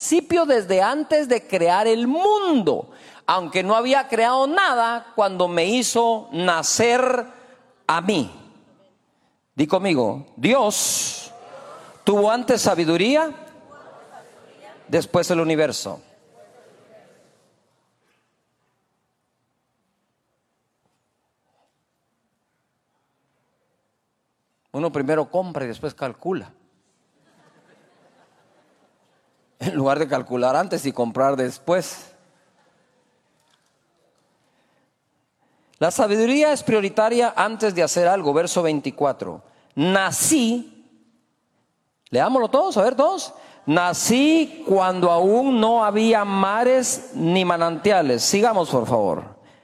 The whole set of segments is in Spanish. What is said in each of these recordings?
principio, desde antes de crear el mundo, aunque no había creado nada cuando me hizo nacer a mí. Di conmigo, Dios tuvo antes sabiduría, después el universo. Uno primero compra y después calcula, en lugar de calcular antes y comprar después. La sabiduría es prioritaria antes de hacer algo. Verso 24. Nací, leámoslo todos, a ver todos. Nací cuando aún no había mares ni manantiales. Sigamos, por favor.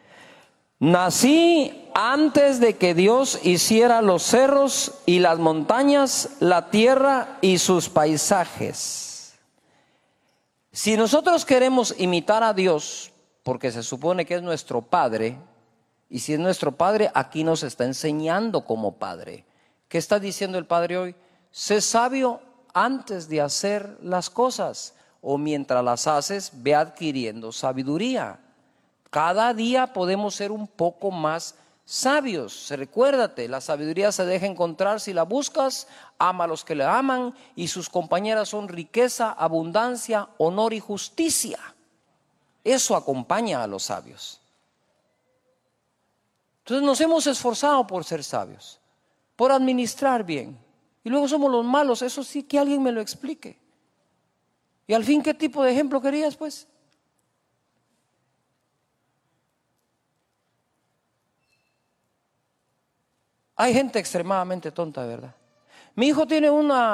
Nací antes de que Dios hiciera los cerros y las montañas, la tierra y sus paisajes. Si nosotros queremos imitar a Dios, porque se supone que es nuestro Padre, y si es nuestro Padre, aquí nos está enseñando como Padre. ¿Qué está diciendo el Padre hoy? Sé sabio antes de hacer las cosas, o mientras las haces, ve adquiriendo sabiduría. Cada día podemos ser un poco más sabios. Recuérdate, la sabiduría se deja encontrar si la buscas. Ama a los que le aman, y sus compañeras son riqueza, abundancia, honor y justicia. Eso acompaña a los sabios. Entonces nos hemos esforzado por ser sabios, por administrar bien, y luego somos los malos. Eso sí, que alguien me lo explique. Y al fin, ¿qué tipo de ejemplo querías, pues? Hay gente extremadamente tonta, de verdad. Mi hijo tiene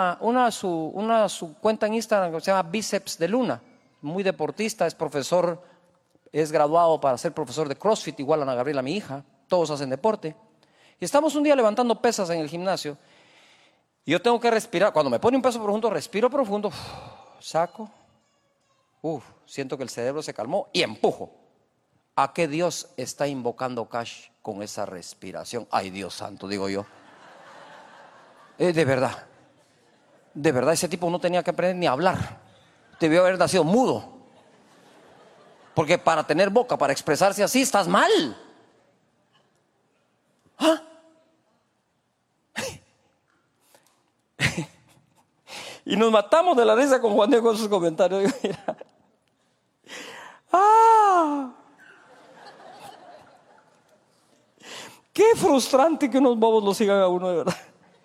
su cuenta en Instagram que se llama Bíceps de Luna. Muy deportista, es profesor, es graduado para ser profesor de CrossFit, igual a Ana Gabriela, mi hija. Todos hacen deporte. Y estamos un día levantando pesas en el gimnasio. Y yo tengo que respirar. Cuando me pone un peso profundo, respiro profundo, saco. Siento que el cerebro se calmó y empujo. ¿A qué Dios está invocando Cash con esa respiración? Ay, Dios santo, digo yo. De verdad, ese tipo no tenía que aprender ni a hablar. Debió haber nacido mudo. Porque para tener boca, para expresarse así, estás mal. ¿Ah? Y nos matamos de la risa con Juan Diego con sus comentarios. Qué frustrante que unos bobos lo sigan a uno, de verdad.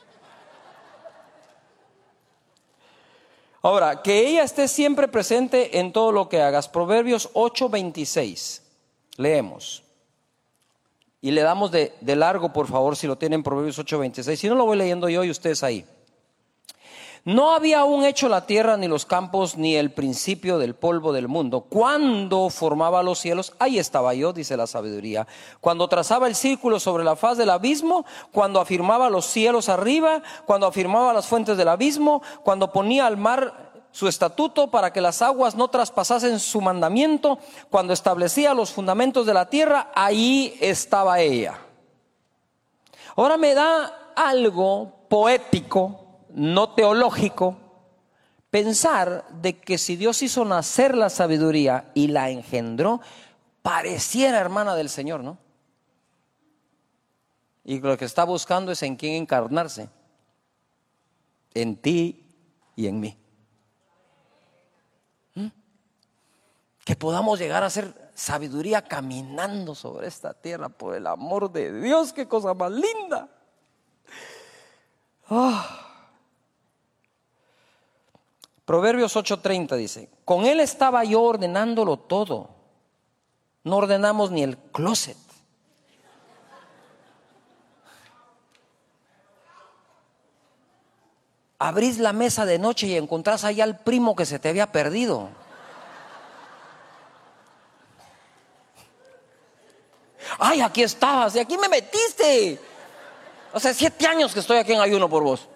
Ahora, que ella esté siempre presente en todo lo que hagas. Proverbios 8:26. Leemos. Y le damos de largo, por favor, si lo tienen, Proverbios 8:26. Si no, lo voy leyendo yo y ustedes ahí. No había aún hecho la tierra, ni los campos, ni el principio del polvo del mundo. Cuando formaba los cielos, ahí estaba yo, dice la sabiduría. Cuando trazaba el círculo sobre la faz del abismo, cuando afirmaba los cielos arriba, cuando afirmaba las fuentes del abismo, cuando ponía al mar su estatuto para que las aguas no traspasasen su mandamiento, cuando establecía los fundamentos de la tierra, ahí estaba ella. Ahora me da algo poético, no teológico, pensar de que si Dios hizo nacer la sabiduría y la engendró, pareciera hermana del Señor, ¿no? Y lo que está buscando es en quién encarnarse, en ti y en mí. Que podamos llegar a ser sabiduría caminando sobre esta tierra, por el amor de Dios. Qué cosa más linda. Proverbios 8:30 dice: con él estaba yo ordenándolo todo. No ordenamos ni el closet. Abrís la mesa de noche y encontrás allá al primo que se te había perdido. Ay, aquí estabas y aquí me metiste. Hace 7 años que estoy aquí en ayuno por vos.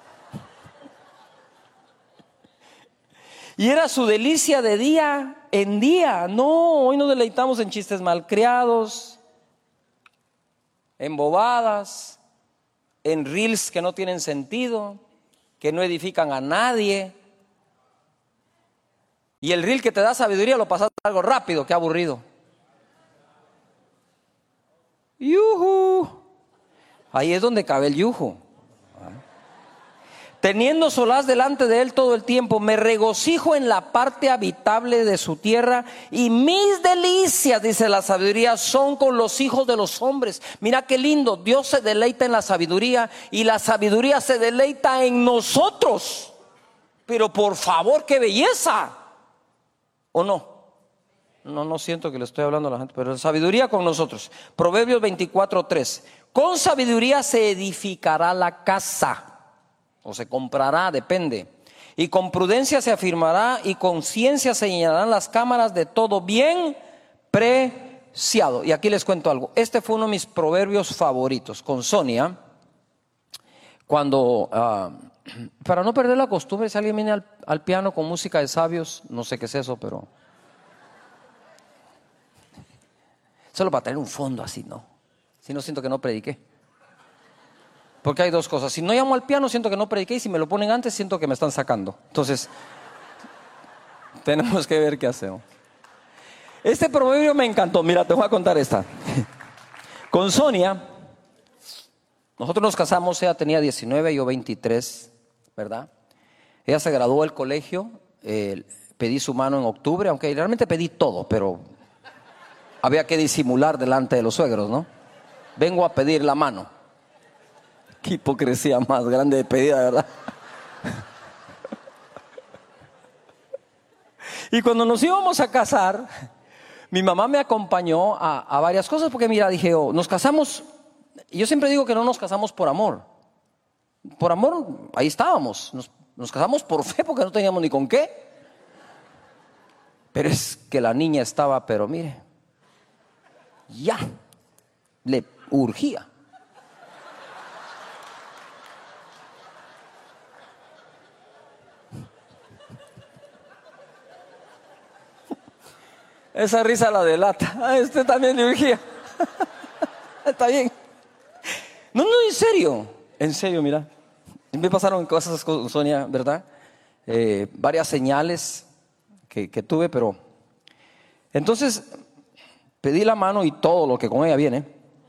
Y era su delicia de día en día. No, hoy nos deleitamos en chistes malcriados, en bobadas, en reels que no tienen sentido, que no edifican a nadie. Y el reel que te da sabiduría lo pasas algo rápido, qué aburrido. ¡Yujú! Ahí es donde cabe el yuju. Teniendo solaz delante de él todo el tiempo, me regocijo en la parte habitable de su tierra, y mis delicias, dice la sabiduría, son con los hijos de los hombres. Mira qué lindo, Dios se deleita en la sabiduría y la sabiduría se deleita en nosotros. Pero por favor, qué belleza. ¿O no? No siento que le estoy hablando a la gente, pero sabiduría con nosotros. Proverbios 24:3. Con sabiduría se edificará la casa, o se comprará, depende. Y con prudencia se afirmará, y con ciencia se llenarán las cámaras de todo bien preciado. Y aquí les cuento algo. Este fue uno de mis proverbios favoritos. Con Sonia, cuando, para no perder la costumbre, si alguien viene al piano con música de sabios, no sé qué es eso, pero solo para tener un fondo así, ¿no? Si no, siento que no prediqué. Porque hay dos cosas: si no llamo al piano, siento que no prediqué, y si me lo ponen antes, siento que me están sacando. Entonces, tenemos que ver qué hacemos. Este proverbio me encantó. Mira, te voy a contar esta. Con Sonia, nosotros nos casamos, ella tenía 19, yo 23, ¿verdad? Ella se graduó del colegio, pedí su mano en octubre, aunque realmente pedí todo, pero había que disimular delante de los suegros, ¿no? Vengo a pedir la mano. Qué hipocresía más grande de pedida, ¿verdad? Y cuando nos íbamos a casar, mi mamá me acompañó a varias cosas, porque mira, dije, nos casamos. Yo siempre digo que no nos casamos por amor. Por amor, ahí estábamos. Nos casamos por fe, porque no teníamos ni con qué. Pero es que la niña estaba, pero mire, ya le urgía. Esa risa la delata. Este también le urgía. Está bien. No, en serio, mira. Me pasaron cosas con Sonia, ¿verdad? Varias señales que tuve, pero entonces pedí la mano y todo lo que con ella viene.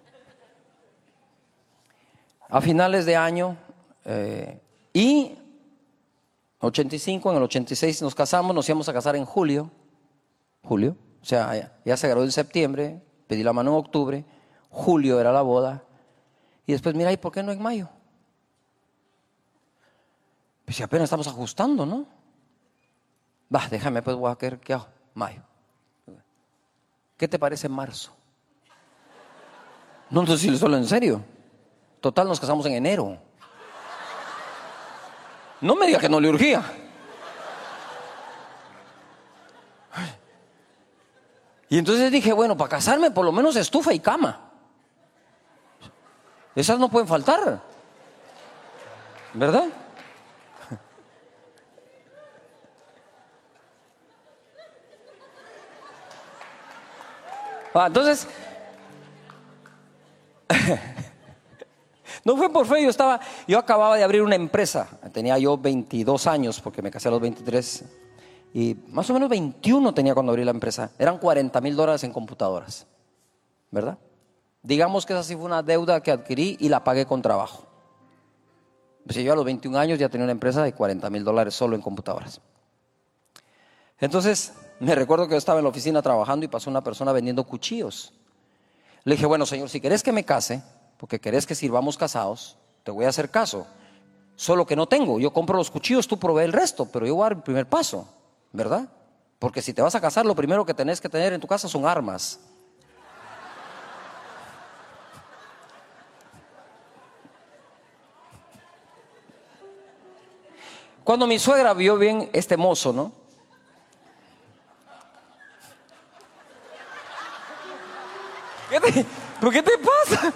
A finales de año, y 85, en el 86 nos casamos. Nos íbamos a casar en julio, o sea, ya se graduó en septiembre, pedí la mano en octubre, julio era la boda, y después mira, ¿y por qué no en mayo? Pues si apenas estamos ajustando, ¿no? Déjame, pues voy a querer, ¿qué hago? Mayo. ¿Qué te parece marzo? No, entonces, solo en serio. Total, nos casamos en enero. No me diga que no le urgía. Y entonces dije, bueno, para casarme por lo menos estufa y cama. Esas no pueden faltar, ¿verdad? Entonces, no fue por fe. Yo acababa de abrir una empresa. Tenía yo 22 años, porque me casé a los 23. Y más o menos 21 tenía cuando abrí la empresa. Eran $40,000 en computadoras, ¿verdad? Digamos que esa sí fue una deuda que adquirí y la pagué con trabajo. Pues yo a los 21 años ya tenía una empresa de $40,000 solo en computadoras. Entonces, me recuerdo que yo estaba en la oficina trabajando y pasó una persona vendiendo cuchillos. Le dije, bueno, señor, si querés que me case, porque querés que sirvamos casados, te voy a hacer caso. Solo que no tengo. Yo compro los cuchillos, tú provee el resto, pero yo voy a dar el primer paso, ¿verdad? Porque si te vas a casar, lo primero que tenés que tener en tu casa son armas. Cuando mi suegra vio bien este mozo, ¿no? ¿Pero qué te pasa?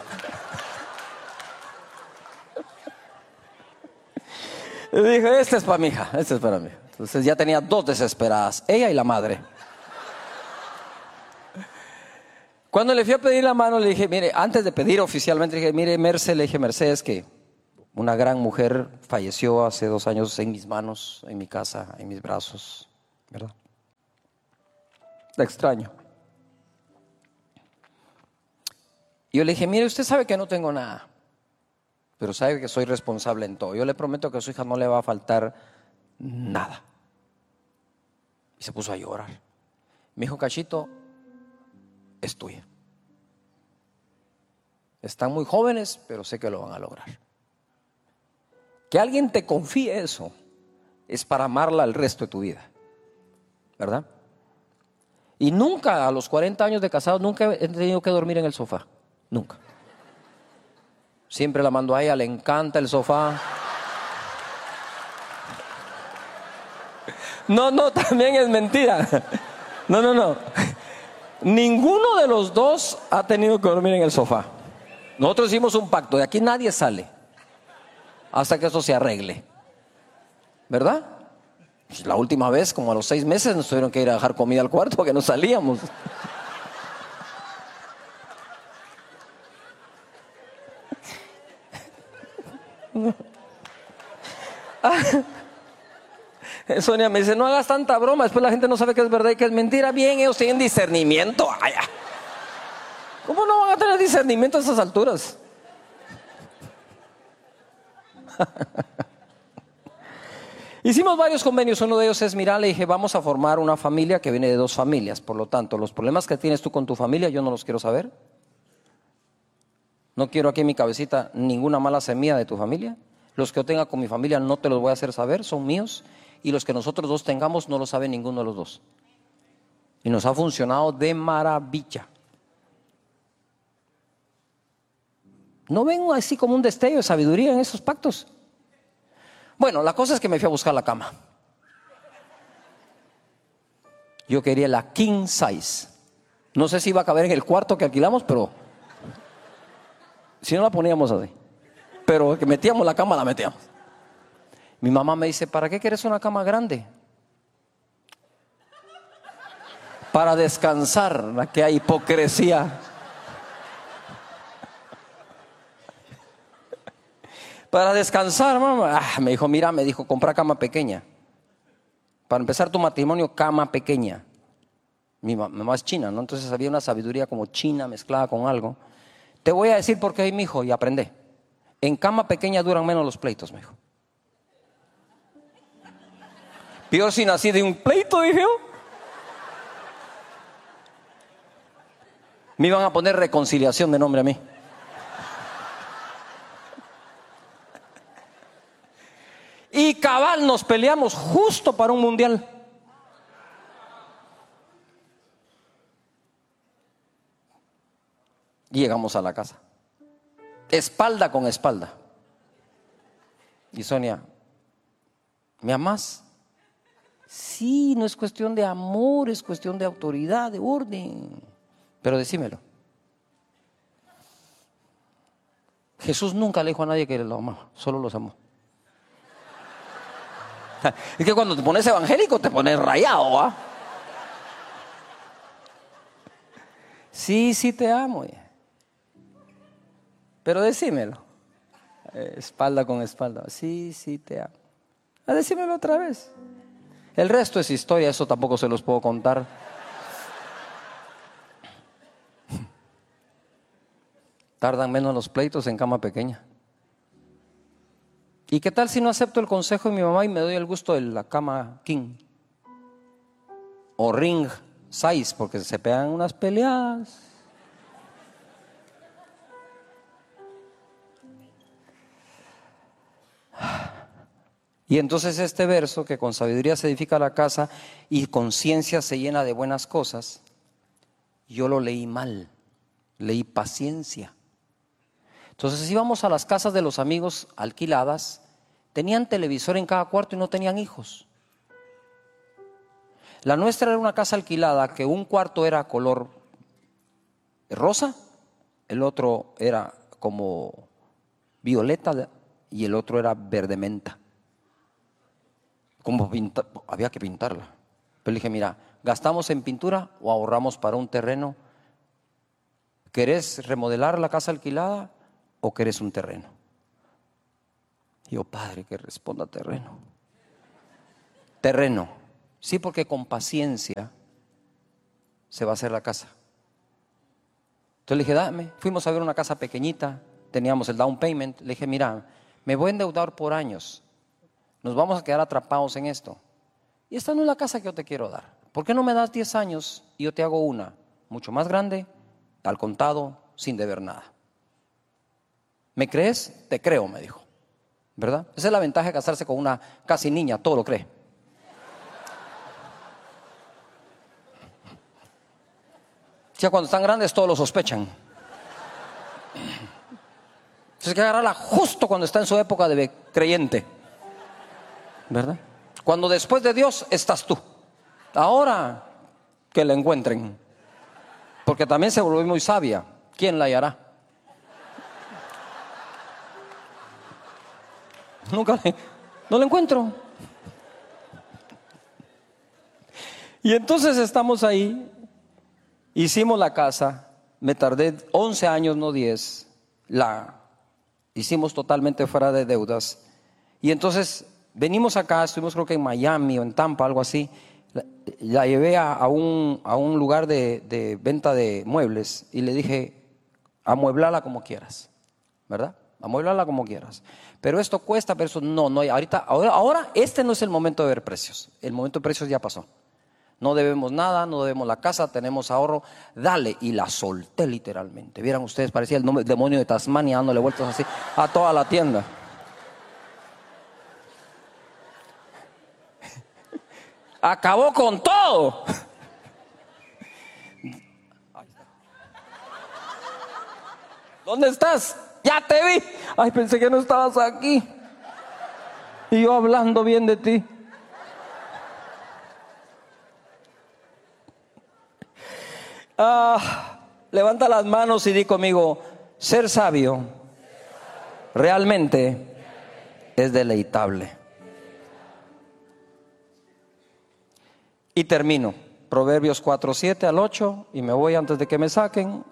Le dije, este es para mi hija, este es para mí. Entonces ya tenía dos desesperadas, ella y la madre. Cuando le fui a pedir la mano, le dije, mire, antes de pedir oficialmente, le dije, mire, Mercedes, que una gran mujer falleció hace 2 años en mis manos, en mi casa, en mis brazos, ¿verdad? La extraño. Y yo le dije, mire, usted sabe que no tengo nada, pero sabe que soy responsable en todo. Yo le prometo que a su hija no le va a faltar nada. Y se puso a llorar. Me dijo, Cachito, es tuya. Están muy jóvenes, pero sé que lo van a lograr. Que alguien te confíe eso es para amarla el resto de tu vida, ¿verdad? Y nunca, a los 40 años de casado, nunca he tenido que dormir en el sofá. Nunca. Siempre la mando a ella, le encanta el sofá. No, también es mentira. No. Ninguno de los dos ha tenido que dormir en el sofá. Nosotros hicimos un pacto, de aquí nadie sale hasta que eso se arregle, ¿verdad? La última vez, como a los 6 meses, nos tuvieron que ir a dejar comida al cuarto porque no salíamos. Sonia me dice, no hagas tanta broma, después la gente no sabe que es verdad y que es mentira. Bien, ellos tienen discernimiento. Ay, ¿cómo no van a tener discernimiento a esas alturas? Hicimos varios convenios, uno de ellos es, mira, le dije, vamos a formar una familia que viene de 2 familias, por lo tanto, los problemas que tienes tú con tu familia, yo no los quiero saber. No quiero aquí en mi cabecita ninguna mala semilla de tu familia. Los que yo tenga con mi familia no te los voy a hacer saber, son míos. Y los que nosotros dos tengamos no lo sabe ninguno de los dos. Y nos ha funcionado de maravilla. ¿No ven así como un destello de sabiduría en esos pactos? Bueno, la cosa es que me fui a buscar la cama. Yo quería la king size. No sé si iba a caber en el cuarto que alquilamos, pero si no la poníamos así. Pero que metíamos la cama, la metíamos. Mi mamá me dice, ¿para qué quieres una cama grande? Para descansar. Qué hipocresía. Para descansar, mamá. Me dijo, mira, me dijo, compra cama pequeña. Para empezar tu matrimonio, cama pequeña. Mi mamá es china, ¿no? Entonces había una sabiduría como china mezclada con algo. Te voy a decir por qué, mi hijo, y aprende. En cama pequeña duran menos los pleitos, me dijo. Peor si nací de un pleito, dije yo. Me iban a poner reconciliación de nombre a mí. Y cabal, nos peleamos justo para un mundial. Y llegamos a la casa. Espalda con espalda. Y Sonia, ¿me amás? Sí, no es cuestión de amor, es cuestión de autoridad, de orden. Pero decímelo. Jesús nunca le dijo a nadie que lo amaba, solo los amó. Es que cuando te pones evangélico te pones rayado, ¿ah? Sí te amo. Pero decímelo. Espalda con espalda. Sí te amo. Decímelo otra vez. El resto es historia, eso tampoco se los puedo contar. Tardan menos los pleitos en cama pequeña. ¿Y qué tal si no acepto el consejo de mi mamá y me doy el gusto de la cama king? O ring size, porque se pegan unas peleadas. Y entonces este verso, que con sabiduría se edifica la casa y con ciencia se llena de buenas cosas, yo lo leí mal, leí paciencia. Entonces íbamos a las casas de los amigos alquiladas, tenían televisor en cada cuarto y no tenían hijos. La nuestra era una casa alquilada que un cuarto era color rosa, el otro era como violeta y el otro era verde menta. Como había que pintarla. Pero le dije, mira, ¿gastamos en pintura o ahorramos para un terreno? ¿Querés remodelar la casa alquilada o querés un terreno? Y yo, padre, que responda terreno. Terreno. Sí, porque con paciencia se va a hacer la casa. Entonces le dije, dame. Fuimos a ver una casa pequeñita, teníamos el down payment. Le dije, mira, me voy a endeudar por años, nos vamos a quedar atrapados en esto. Y esta no es la casa que yo te quiero dar. ¿Por qué no me das 10 años y yo te hago una mucho más grande, al contado, sin deber nada? ¿Me crees? Te creo, me dijo. ¿Verdad? Esa es la ventaja de casarse con una casi niña, todo lo cree. Ya cuando están grandes todos lo sospechan. Entonces hay que agarrarla justo cuando está en su época de creyente, ¿verdad? Cuando después de Dios estás tú. Ahora que la encuentren, porque también se volvió muy sabia. ¿Quién la hallará? No la encuentro. Y entonces estamos ahí, hicimos la casa, me tardé 11 años, no 10, la hicimos totalmente fuera de deudas. Y entonces venimos acá, estuvimos creo que en Miami o en Tampa, algo así. La llevé a un lugar de venta de muebles y le dije, amueblala como quieras, ¿verdad? Amueblala como quieras. Pero esto cuesta, pero eso no hay. Ahora este no es el momento de ver precios. El momento de precios ya pasó. No debemos nada, no debemos la casa, tenemos ahorro. Dale. Y la solté literalmente. Vieran ustedes, parecía el demonio de Tasmania dándole vueltas así a toda la tienda. Acabó con todo. ¿Dónde estás? Ya te vi. Ay, pensé que no estabas aquí. Y yo hablando bien de ti. Levanta las manos y di conmigo, ser sabio realmente es deleitable. Y termino, Proverbios 4:7 al 8, y me voy antes de que me saquen.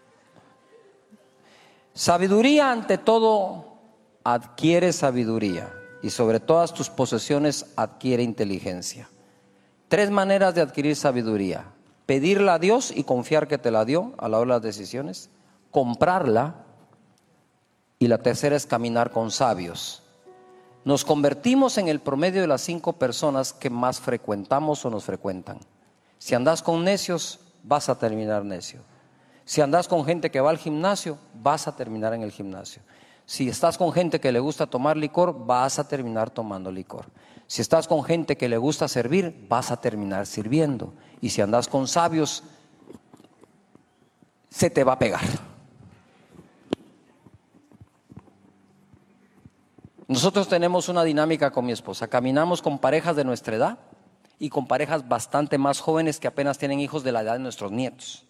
Sabiduría ante todo adquiere sabiduría, y sobre todas tus posesiones adquiere inteligencia. 3 maneras de adquirir sabiduría: pedirla a Dios y confiar que te la dio a la hora de las decisiones, comprarla, y la tercera es caminar con sabios. Nos convertimos en el promedio de las 5 personas que más frecuentamos o nos frecuentan. Si andas con necios, vas a terminar necio. Si andas con gente que va al gimnasio, vas a terminar en el gimnasio. Si estás con gente que le gusta tomar licor, vas a terminar tomando licor. Si estás con gente que le gusta servir, vas a terminar sirviendo. Y si andas con sabios, se te va a pegar. Nosotros tenemos una dinámica con mi esposa. Caminamos con parejas de nuestra edad y con parejas bastante más jóvenes que apenas tienen hijos de la edad de nuestros nietos.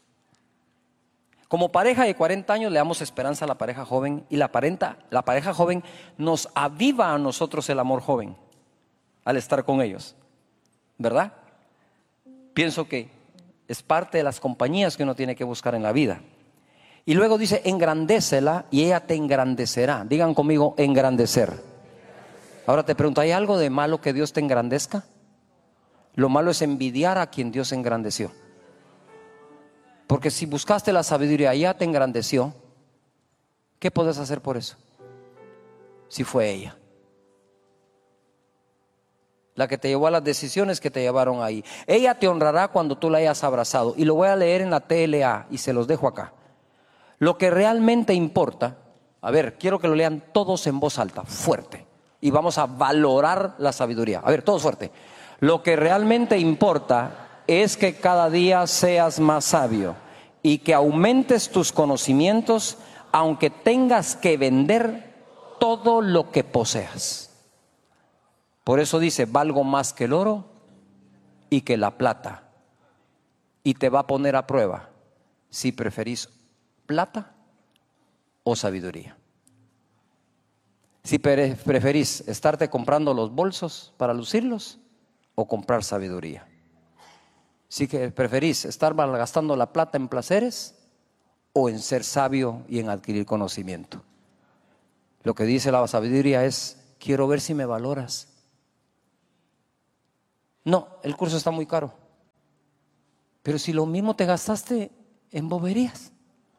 Como pareja de 40 años le damos esperanza a la pareja joven, y la pareja joven nos aviva a nosotros el amor joven al estar con ellos, ¿verdad? Pienso que es parte de las compañías que uno tiene que buscar en la vida. Y luego dice, engrandécela y ella te engrandecerá. Digan conmigo, engrandecer. Ahora te pregunto, ¿hay algo de malo que Dios te engrandezca? Lo malo es envidiar a quien Dios engrandeció. Porque si buscaste la sabiduría y ella te engrandeció, ¿qué puedes hacer por eso? Si fue ella la que te llevó a las decisiones que te llevaron ahí. Ella te honrará cuando tú la hayas abrazado. Y lo voy a leer en la TLA y se los dejo acá. Lo que realmente importa, a ver, quiero que lo lean todos en voz alta, fuerte. Y vamos a valorar la sabiduría. A ver, todos fuerte. Lo que realmente importa es que cada día seas más sabio y que aumentes tus conocimientos, aunque tengas que vender todo lo que poseas. Por eso dice, valgo más que el oro y que la plata. Y te va a poner a prueba si preferís plata o sabiduría. Si preferís estarte comprando los bolsos para lucirlos o comprar sabiduría. Si preferís estar malgastando la plata en placeres o en ser sabio y en adquirir conocimiento. Lo que dice la sabiduría es, quiero ver si me valoras. No, el curso está muy caro. Pero si lo mismo te gastaste en boberías,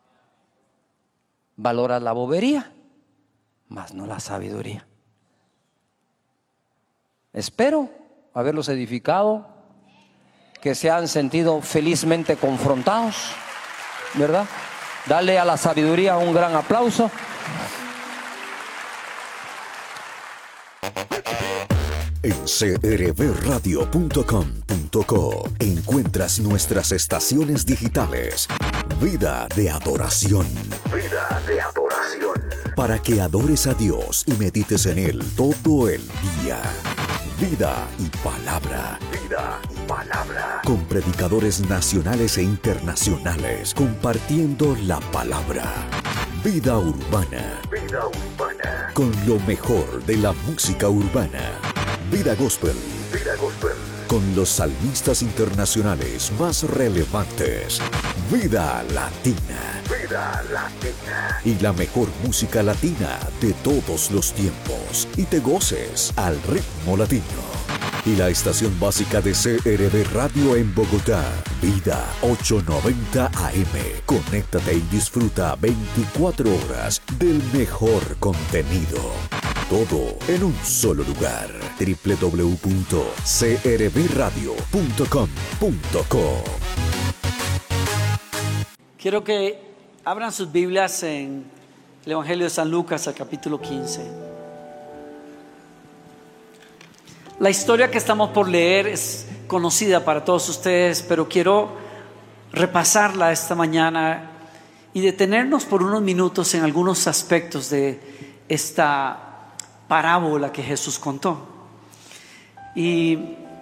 valoras la bobería, mas no la sabiduría. Espero haberlos edificado, que se han sentido felizmente confrontados, ¿verdad? Dale a la sabiduría un gran aplauso. En crbradio.com.co encuentras nuestras estaciones digitales. Vida de adoración. Vida de adoración. Para que adores a Dios y medites en Él todo el día. Vida y palabra. Vida y palabra. Con predicadores nacionales e internacionales compartiendo la palabra. Vida urbana. Vida urbana. Con lo mejor de la música urbana. Vida gospel. Vida gospel. Con los salmistas internacionales más relevantes. Vida latina. Vida latina. Y la mejor música latina de todos los tiempos. Y te goces al ritmo latino. Y la estación básica de CRB Radio en Bogotá. Vida 890 AM. Conéctate y disfruta 24 horas del mejor contenido. Todo en un solo lugar. www.crbradio.com.co. Quiero que abran sus Biblias en el Evangelio de San Lucas, al capítulo 15. La historia que estamos por leer es conocida para todos ustedes, pero quiero repasarla esta mañana y detenernos por unos minutos en algunos aspectos de esta parábola que Jesús contó. Y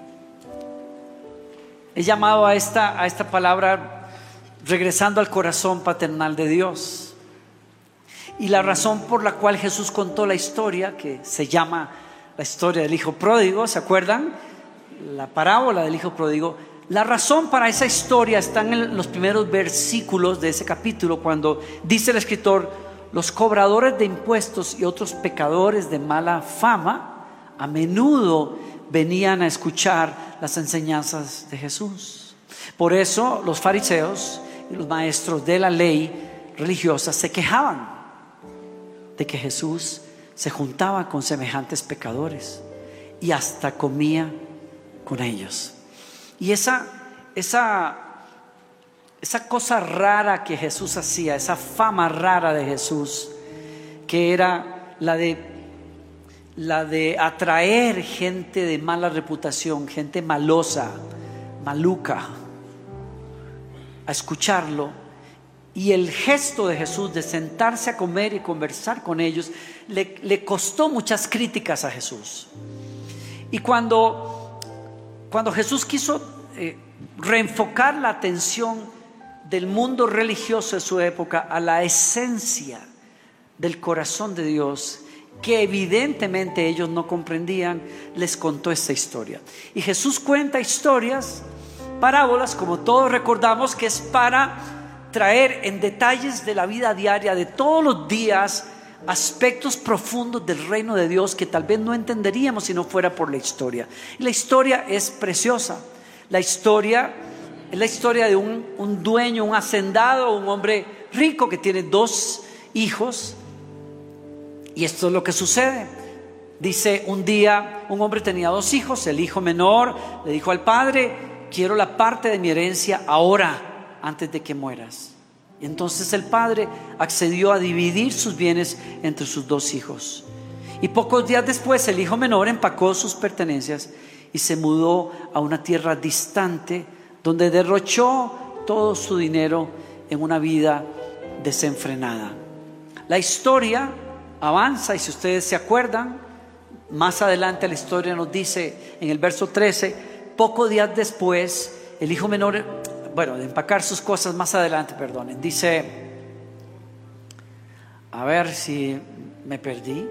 he llamado a esta palabra regresando al corazón paternal de Dios. Y la razón por la cual Jesús contó la historia, que se llama la historia del hijo pródigo, ¿se acuerdan? La parábola del hijo pródigo. La razón para esa historia está en los primeros versículos de ese capítulo, cuando dice el escritor: los cobradores de impuestos y otros pecadores de mala fama a menudo venían a escuchar las enseñanzas de Jesús. Por eso los fariseos y los maestros de la ley religiosa se quejaban de que Jesús se juntaba con semejantes pecadores y hasta comía con ellos. Y esa cosa rara que Jesús hacía, esa fama rara de Jesús, que era la de atraer gente de mala reputación, gente malosa, maluca, a escucharlo. Y el gesto de Jesús de sentarse a comer y conversar con ellos le costó muchas críticas a Jesús. Y cuando Jesús quiso reenfocar la atención del mundo religioso de su época a la esencia del corazón de Dios, que evidentemente ellos no comprendían, les contó esta historia. Y Jesús cuenta historias, parábolas, como todos recordamos, que es para traer en detalles de la vida diaria de todos los días aspectos profundos del reino de Dios que tal vez no entenderíamos si no fuera por la historia. Y la historia es preciosa. La historia es la historia de un dueño, un hacendado, un hombre rico que tiene 2 hijos. Y esto es lo que sucede. Dice: un día un hombre tenía 2 hijos. El hijo menor le dijo al padre: quiero la parte de mi herencia ahora, antes de que mueras. Y entonces el padre accedió a dividir sus bienes entre sus 2 hijos. Y pocos días después el hijo menor empacó sus pertenencias y se mudó a una tierra distante, donde derrochó todo su dinero en una vida desenfrenada. La historia avanza, y si ustedes se acuerdan, más adelante la historia nos dice en el verso 13: pocos días después el hijo menor, de empacar sus cosas, más adelante, perdonen, dice, a ver si me perdí.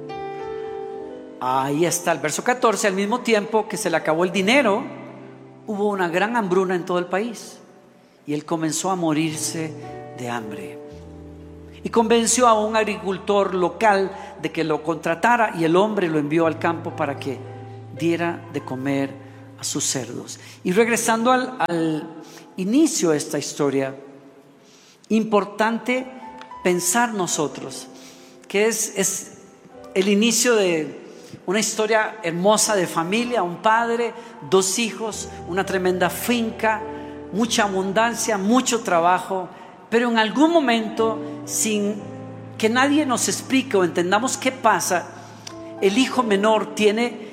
Ahí está el verso 14: al mismo tiempo que se le acabó el dinero, hubo una gran hambruna en todo el país, y él comenzó a morirse de hambre. Y convenció a un agricultor local de que lo contratara, y el hombre lo envió al campo para que diera de comer a sus cerdos. Y regresando inicio a esta historia, importante pensar nosotros que es el inicio de una historia hermosa de familia, un padre, 2 hijos, una tremenda finca, mucha abundancia, mucho trabajo, pero en algún momento, sin que nadie nos explique o entendamos qué pasa, el hijo menor tiene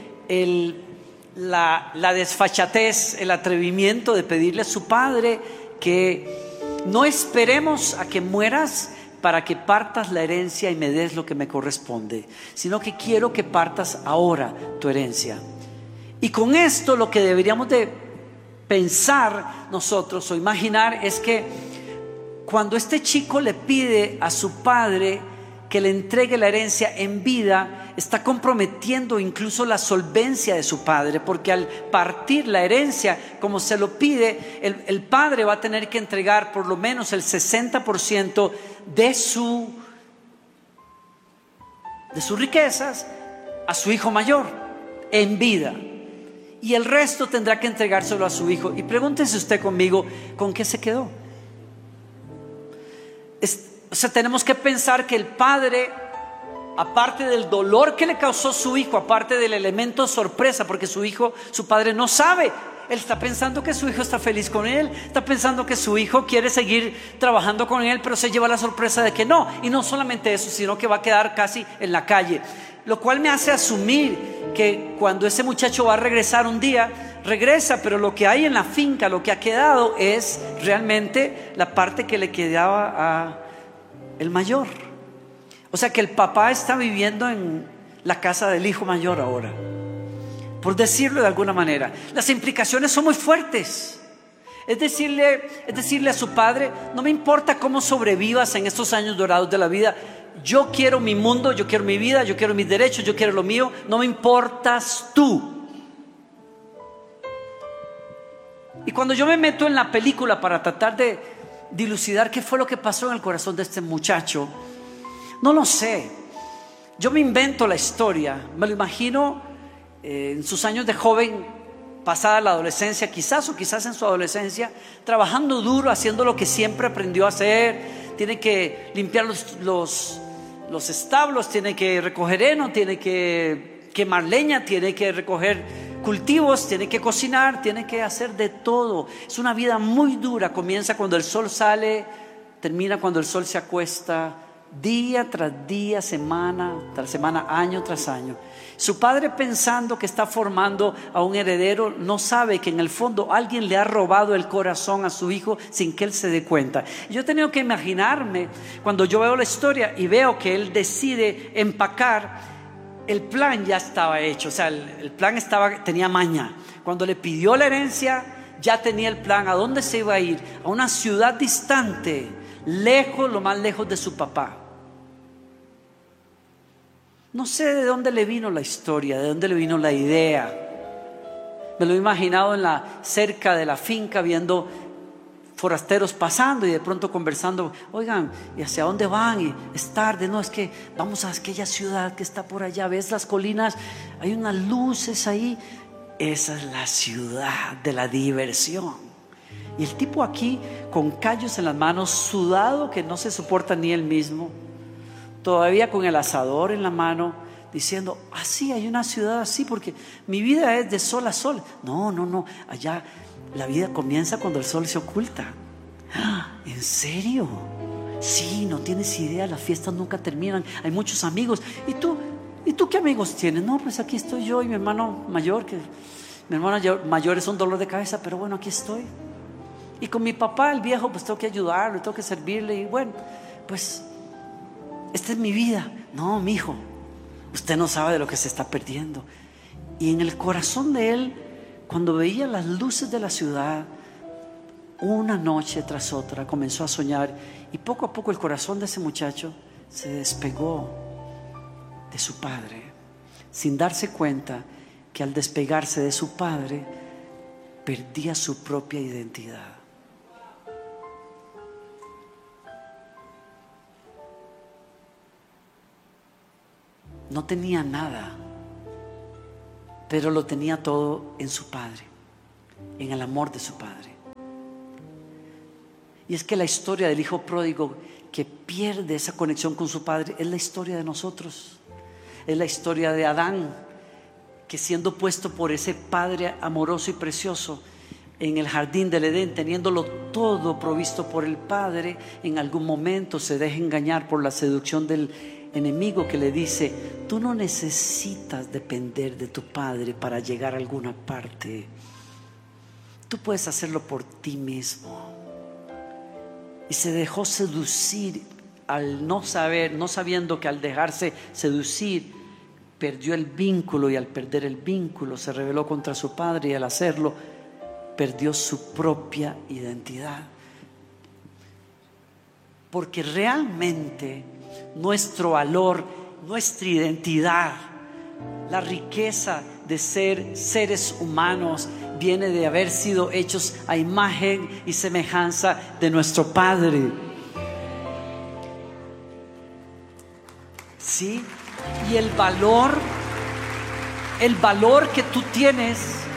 la desfachatez, el atrevimiento de pedirle a su padre que no esperemos a que mueras para que partas la herencia y me des lo que me corresponde, sino que quiero que partas ahora tu herencia. Y con esto lo que deberíamos de pensar nosotros o imaginar es que cuando este chico le pide a su padre que le entregue la herencia en vida, está comprometiendo incluso la solvencia de su padre, porque al partir la herencia como se lo pide, el padre va a tener que entregar por lo menos el 60% de sus riquezas a su hijo mayor en vida, y el resto tendrá que entregárselo a su hijo. Y pregúntese usted conmigo, ¿con qué se quedó? O sea, tenemos que pensar que el padre, aparte del dolor que le causó su hijo, aparte del elemento sorpresa, porque su padre no sabe, él está pensando que su hijo está feliz con él, está pensando que su hijo quiere seguir trabajando con él, pero se lleva la sorpresa de que no. Y no solamente eso, sino que va a quedar casi en la calle, lo cual me hace asumir que cuando ese muchacho va a regresar un día, regresa, pero lo que hay en la finca, lo que ha quedado es realmente la parte que le quedaba a el mayor. O sea que el papá está viviendo en la casa del hijo mayor ahora, por decirlo de alguna manera. Las implicaciones son muy fuertes. Es decirle a su padre: no me importa cómo sobrevivas en estos años dorados de la vida, yo quiero mi mundo, yo quiero mi vida, yo quiero mis derechos, yo quiero lo mío, no me importas tú. Y cuando yo me meto en la película para tratar de dilucidar qué fue lo que pasó en el corazón de este muchacho, no lo sé. Yo me invento la historia, me lo imagino en sus años de joven, pasada la adolescencia quizás, o quizás en su adolescencia, trabajando duro, haciendo lo que siempre aprendió a hacer. Tiene que limpiar los establos, tiene que recoger heno, tiene que quemar leña, tiene que recoger cultivos, tiene que cocinar, tiene que hacer de todo. Es una vida muy dura. Comienza cuando el sol sale, termina cuando el sol se acuesta, día tras día, semana tras semana, año tras año. Su padre, pensando que está formando a un heredero, no sabe que en el fondo alguien le ha robado el corazón a su hijo sin que él se dé cuenta. Yo he tenido que imaginarme, cuando yo veo la historia y veo que él decide empacar, el plan ya estaba hecho. O sea, el plan tenía maña. Cuando le pidió la herencia, ya tenía el plan. ¿A dónde se iba a ir? A una ciudad distante, lejos, lo más lejos de su papá. No sé de dónde le vino la historia, de dónde le vino la idea. Me lo he imaginado cerca de la finca, viendo forasteros pasando y de pronto conversando: oigan, ¿y hacia dónde van? Y es tarde. No, es que vamos a aquella ciudad que está por allá, ¿ves las colinas? Hay unas luces ahí. Esa es la ciudad de la diversión. Y el tipo aquí, con callos en las manos, sudado que no se soporta ni él mismo, todavía con el asador en la mano, diciendo: sí, hay una ciudad así, porque mi vida es de sol a sol. No, allá la vida comienza cuando el sol se oculta. ¿En serio? Sí, no tienes idea, las fiestas nunca terminan, hay muchos amigos. ¿Y tú qué amigos tienes? No, pues aquí estoy yo y mi hermano mayor, que mi hermano mayor es un dolor de cabeza, pero bueno, aquí estoy. Y con mi papá, el viejo, pues tengo que ayudarlo, tengo que servirle. Y bueno, pues esta es mi vida. No, mijo, usted no sabe de lo que se está perdiendo. Y en el corazón de él, cuando veía las luces de la ciudad, una noche tras otra comenzó a soñar. Y poco a poco el corazón de ese muchacho se despegó de su padre, sin darse cuenta que al despegarse de su padre perdía su propia identidad. No tenía nada, pero lo tenía todo en su padre, en el amor de su padre. Y es que la historia del hijo pródigo que pierde esa conexión con su padre es la historia de nosotros. Es la historia de Adán, que siendo puesto por ese padre amoroso y precioso en el jardín del Edén, teniéndolo todo provisto por el Padre, en algún momento se deja engañar por la seducción del enemigo, que le dice: tú no necesitas depender de tu padre para llegar a alguna parte, tú puedes hacerlo por ti mismo. Y se dejó seducir, al no sabiendo que al dejarse seducir perdió el vínculo, y al perder el vínculo se rebeló contra su padre, y al hacerlo perdió su propia identidad. Porque realmente nuestro valor, nuestra identidad, la riqueza de ser seres humanos viene de haber sido hechos a imagen y semejanza de nuestro Padre. ¿Sí? Y el valor que tú tienes,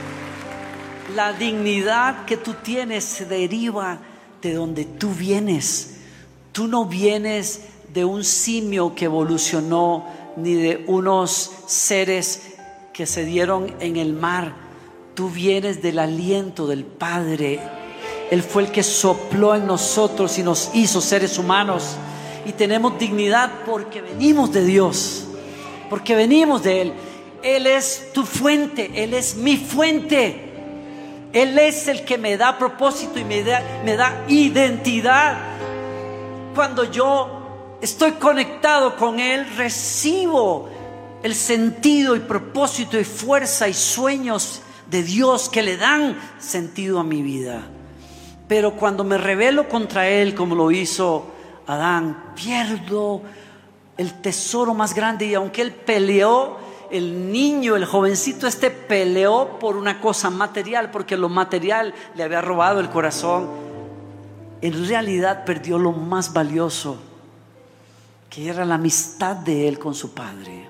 la dignidad que tú tienes, se deriva de donde tú vienes. Tú no vienes de un simio que evolucionó, ni de unos seres que se dieron en el mar. Tú vienes del aliento del Padre. Él fue el que sopló en nosotros y nos hizo seres humanos. Y tenemos dignidad porque venimos de Dios, porque venimos de Él. Él es tu fuente, Él es mi fuente. Él es el que me da propósito y me da identidad. Cuando yo estoy conectado con Él, recibo el sentido y propósito y fuerza y sueños de Dios que le dan sentido a mi vida. Pero cuando me rebelo contra Él, como lo hizo Adán, pierdo el tesoro más grande. Y aunque él peleó, el niño, el jovencito peleó por una cosa material, porque lo material le había robado el corazón, en realidad perdió lo más valioso, que era la amistad de él con su padre.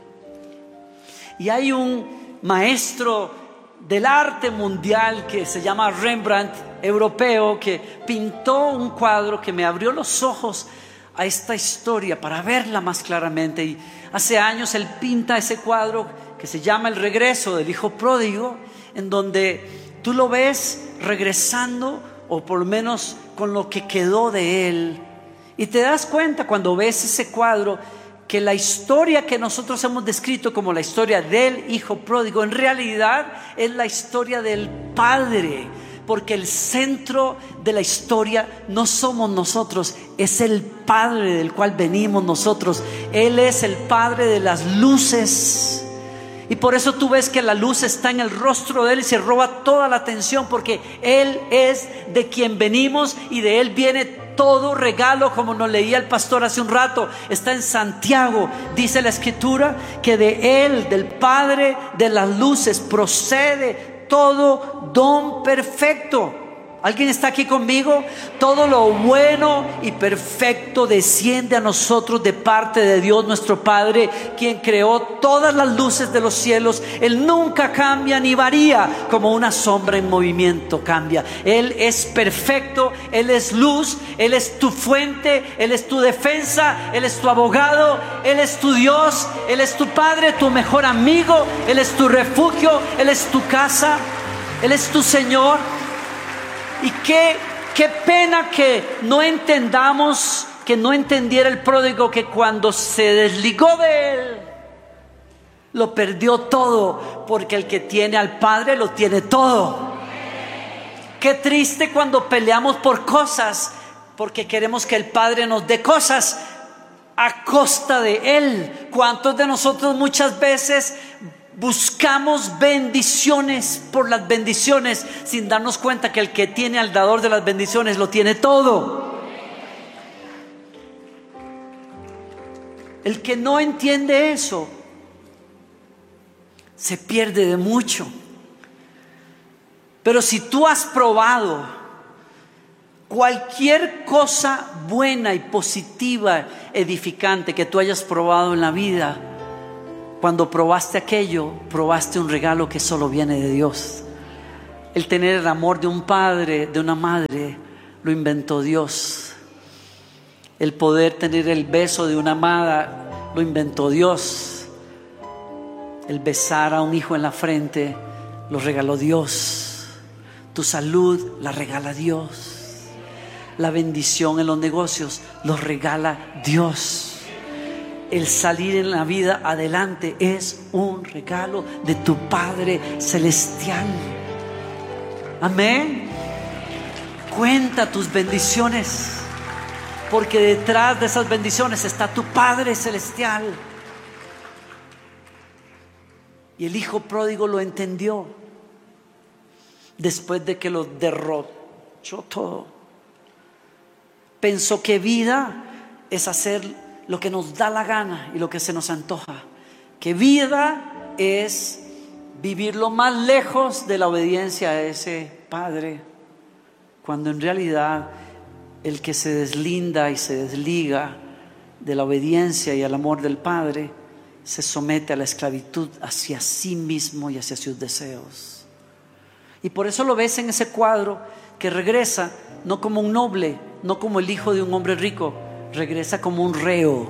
Y hay un maestro del arte mundial que se llama Rembrandt, europeo, que pintó un cuadro que me abrió los ojos a esta historia para verla más claramente. Y hace años él pinta ese cuadro que se llama El regreso del hijo pródigo, en donde tú lo ves regresando, o por lo menos con lo que quedó de él. Y te das cuenta cuando ves ese cuadro que la historia que nosotros hemos descrito como la historia del hijo pródigo, en realidad es la historia del Padre. Porque el centro de la historia no somos nosotros, es el Padre del cual venimos nosotros. Él es el Padre de las luces. Y por eso tú ves que la luz está en el rostro de Él y se roba toda la atención, porque Él es de quien venimos y de Él viene todo regalo, como nos leía el pastor hace un rato. Está en Santiago, dice la Escritura, que de Él, del Padre de las luces, procede todo don perfecto. ¿Alguien está aquí conmigo? Todo lo bueno y perfecto desciende a nosotros de parte de Dios nuestro Padre, quien creó todas las luces de los cielos. Él nunca cambia ni varía, como una sombra en movimiento cambia. Él es perfecto, Él es luz, Él es tu fuente, Él es tu defensa, Él es tu abogado, Él es tu Dios, Él es tu Padre, tu mejor amigo, Él es tu refugio, Él es tu casa, Él es tu Señor. Y qué pena que no entendamos, que no entendiera el pródigo, que cuando se desligó de él, lo perdió todo, porque el que tiene al Padre lo tiene todo. Qué triste cuando peleamos por cosas, porque queremos que el Padre nos dé cosas a costa de Él. ¿Cuántos de nosotros muchas veces buscamos bendiciones por las bendiciones, sin darnos cuenta que el que tiene al dador de las bendiciones lo tiene todo? El que no entiende eso se pierde de mucho. Pero si tú has probado cualquier cosa buena y positiva, edificante que tú hayas probado en la vida, cuando probaste aquello, probaste un regalo que solo viene de Dios. El tener el amor de un padre, de una madre, lo inventó Dios. El poder tener el beso de una amada lo inventó Dios. El besar a un hijo en la frente lo regaló Dios. Tu salud la regala Dios. La bendición en los negocios lo regala Dios. El salir en la vida adelante es un regalo de tu Padre Celestial. Amén. Cuenta tus bendiciones, porque detrás de esas bendiciones está tu Padre Celestial. Y el hijo pródigo lo entendió después de que lo derrochó todo. Pensó que vida es hacer lo que nos da la gana y lo que se nos antoja. Que vida es vivir lo más lejos de la obediencia a ese Padre, cuando en realidad el que se deslinda y se desliga de la obediencia y al amor del Padre se somete a la esclavitud hacia sí mismo y hacia sus deseos. Y por eso lo ves en ese cuadro, que regresa no como un noble, no como el hijo de un hombre rico, regresa como un reo,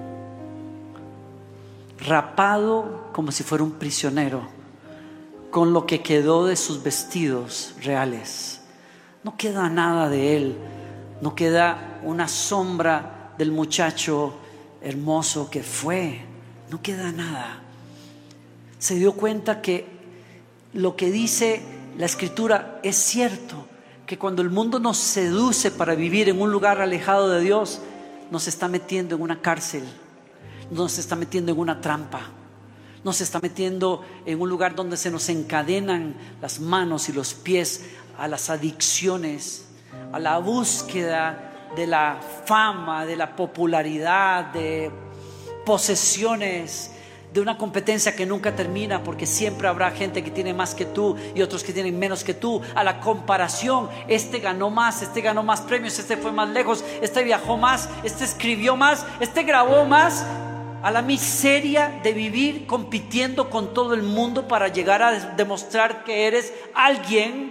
rapado como si fuera un prisionero, con lo que quedó de sus vestidos reales. No queda nada de él, no queda una sombra del muchacho hermoso que fue, no queda nada. Se dio cuenta que lo que dice la Escritura es cierto, que cuando el mundo nos seduce para vivir en un lugar alejado de Dios, nos está metiendo en una cárcel, nos está metiendo en una trampa, nos está metiendo en un lugar donde se nos encadenan las manos y los pies a las adicciones, a la búsqueda de la fama, de la popularidad, de posesiones, de una competencia que nunca termina, porque siempre habrá gente que tiene más que tú y otros que tienen menos que tú. A la comparación, este ganó más premios, este fue más lejos, este viajó más, este escribió más, este grabó más. A la miseria de vivir compitiendo con todo el mundo para llegar a demostrar que eres alguien,